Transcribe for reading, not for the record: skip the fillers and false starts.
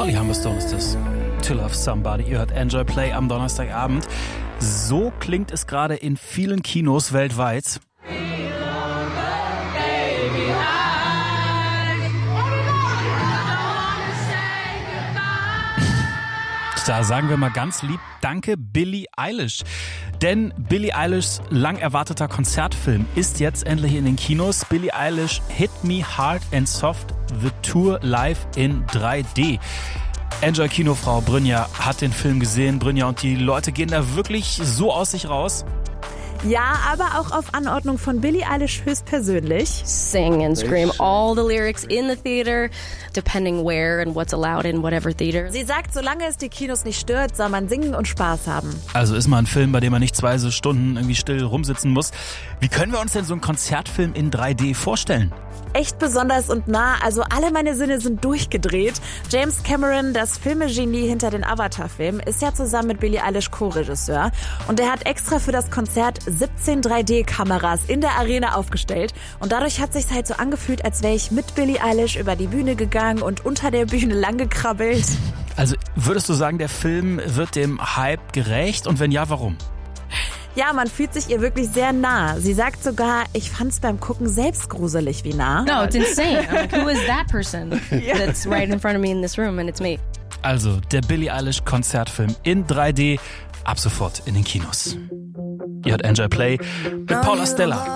Holly Humberstone ist das. To Love Somebody. Ihr hört Enjoy Play am Donnerstagabend. So klingt es gerade in vielen Kinos weltweit. Da sagen wir mal ganz lieb, danke Billie Eilish. Denn Billie Eilishs lang erwarteter Konzertfilm ist jetzt endlich in den Kinos. Billie Eilish Hit Me Hard and Soft, The Tour live in 3D. Enjoy Kinofrau Brynja hat den Film gesehen. Brynja, und die Leute gehen da wirklich so aus sich raus? Ja, aber auch auf Anordnung von Billie Eilish höchstpersönlich. Sing and scream all the lyrics in the theater, depending where and what's allowed in whatever theater. Sie sagt, solange es die Kinos nicht stört, soll man singen und Spaß haben. Also ist mal ein Film, bei dem man nicht 2 Stunden irgendwie still rumsitzen muss. Wie können wir uns denn so einen Konzertfilm in 3D vorstellen? Echt besonders und nah, also alle meine Sinne sind durchgedreht. James Cameron, das Filmegenie hinter den Avatar-Filmen, ist ja zusammen mit Billie Eilish Co-Regisseur. Und er hat extra für das Konzert 17 3D-Kameras in der Arena aufgestellt. Und dadurch hat sich's halt so angefühlt, als wäre ich mit Billie Eilish über die Bühne gegangen und unter der Bühne langgekrabbelt. Also würdest du sagen, der Film wird dem Hype gerecht? Und wenn ja, warum? Ja, man fühlt sich ihr wirklich sehr nah. Sie sagt sogar, ich fand's beim Gucken selbst gruselig wie nah. No, it's insane. I'm like, who is that person that's right in front of me in this room? And it's me. Also der Billie Eilish Konzertfilm in 3D ab sofort in den Kinos. Ihr hört Enjoy Play mit Paula Stella.